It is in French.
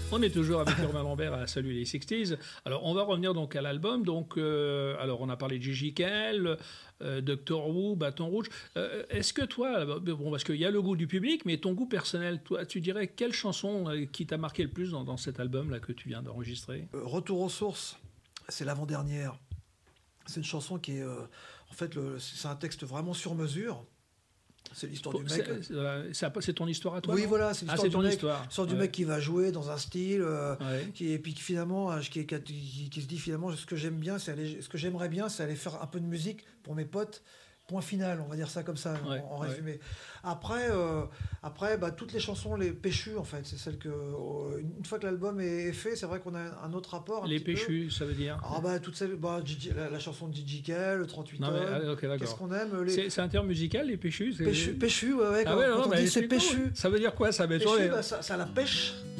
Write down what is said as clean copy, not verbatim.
On est toujours avec Urbain Lambert à Salut les 60s. Alors, on va revenir donc à l'album. Donc, alors, on a parlé de Gigi Kell, Doctor Who, Bâton Rouge. Est-ce que toi, bon, parce qu'il y a le goût du public, mais ton goût personnel, toi, tu dirais quelle chanson qui t'a marqué le plus dans cet album-là que tu viens d'enregistrer? Retour aux sources, c'est l'avant-dernière. C'est une chanson qui est... en fait, c'est un texte vraiment sur mesure. C'est l'histoire du mec. C'est ton histoire à toi? Oui, voilà, c'est l'histoire ton du mec. histoire. L'histoire du mec qui va jouer dans un style, Ouais. et puis qui finalement, qui se dit finalement, ce que j'aimerais bien, c'est aller faire un peu de musique pour mes potes. Point final, on va dire ça comme ça, Ouais, en résumé. Après, toutes les chansons, les péchues, en fait, c'est celles que... une fois que l'album est fait, c'est vrai qu'on a un autre rapport. Les péchus, ça veut dire? Toutes celles... la chanson de Gigi Kell, le 38 tonnes. Okay, Qu'est-ce qu'on aime C'est un terme musical, les péchus? Péchu, ouais, quand on dit c'est péchu. Ça veut dire quoi, ça? Péchu, ça la pêche.